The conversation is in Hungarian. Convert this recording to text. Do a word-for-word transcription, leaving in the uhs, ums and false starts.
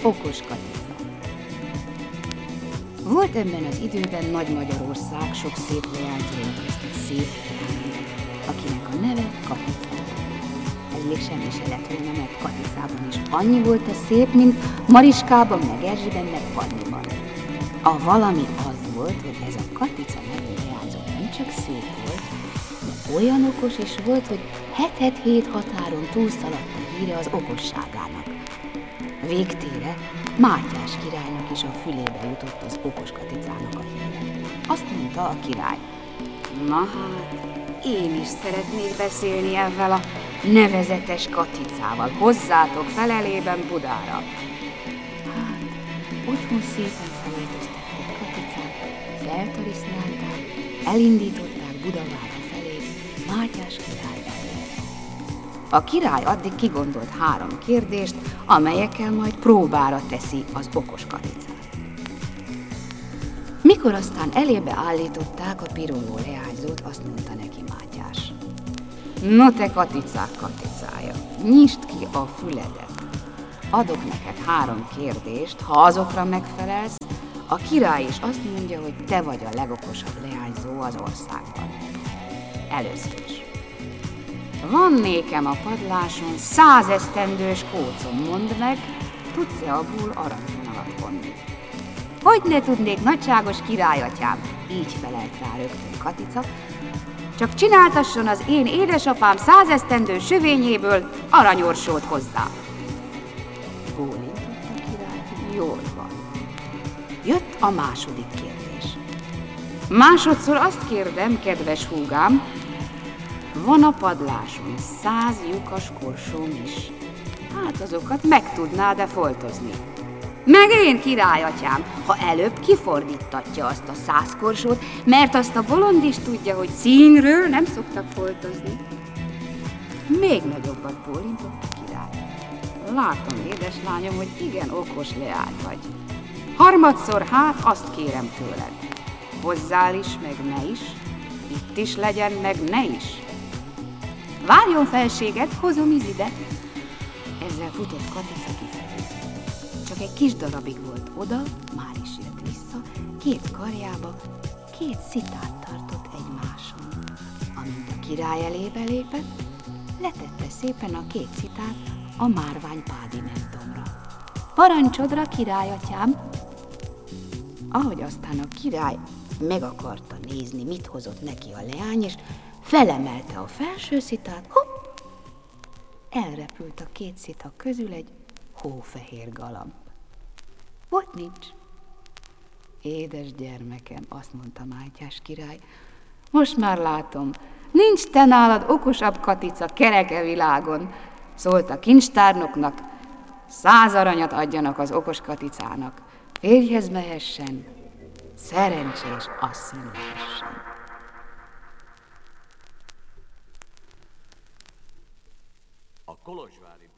okos katica. Volt ebben az időben Nagy-Magyarország sok szép leányzónak ezt egy szép leány, akinek a neve Katica. Ez még semmi se lett volna, mert Katicában is annyi volt a szép, mint Mariskában, meg Erzsiben, meg Panniban. A valami az volt, hogy ez a Katica nevű leányzó nem csak szép volt, de olyan okos is volt, hogy het-het-hét határon túlszaladt a híre az okosságának. Végtére Mátyás királynak is a fülébe jutott az okos Katicának a híre. Azt mondta a király: na hát, én is szeretnék beszélni ezzel a nevezetes Katicával, hozzátok felelében Budára. Hát, otthon szépen felöltöztették Katicát, feltarisznyálták, elindították Budavára felé, Mátyás király elé. A király addig kigondolt három kérdést, amelyekkel majd próbára teszi az okos Katicát. Mikor aztán elébe állították a piruló leányzót, azt mondta neki Mátyás: no te Katicák Katicája, nyisd ki a füledet. Adok neked három kérdést, ha azokra megfelelsz, a király is azt mondja, hogy te vagy a legokosabb leányzó az országban. Először is. Van nékem a padláson százesztendős kócom, mondd meg, tudsz-e abból aranyvonalat vonni? Hogy ne tudnék, nagyságos királyatyám, így felelt rá rögtön Katica, csak csináltasson az én édesapám százesztendő sövényéből aranyorsót hozzá. Bólintott a király, jól van. Jött a második kérdés. Másodszor azt kérdem, kedves húgám, van a padláson száz lyukas korsóm is. Hát azokat meg tudnád-e foltozni? Meg én, királyatyám, ha előbb kifordítatja azt a száz korsót, mert azt a bolond is tudja, hogy színről nem szoktak foltozni. Még nagyobbat bólintott a király. Látom, édeslányom, hogy igen okos leány vagy. Harmadszor hát azt kérem tőled. Hozzál is, meg ne is, itt is legyen, meg ne is. Várjon felséged, hozom izide. Ezzel futott Katica kifelé. Csak egy kis darabig volt oda, már is jött vissza, két karjába, két szitát tartott egymáson. Amint a király elébe lépett, letette szépen a két szitát a márvány pádimentomra. Parancsodra, királyatyám! Ahogy aztán a király meg akarta nézni, mit hozott neki a leány, és felemelte a felső szitát, hopp! Elrepült a két szita közül egy hófehér galamb. Volt nincs. Édes gyermekem, azt mondta Mátyás király, most már látom, nincs te nálad okosabb Katica kereke világon. Szólt a kincstárnoknak, száz aranyat adjanak az okos Katicának, férjhez mehessen, szerencsés asszony lehessen. A kolozsvári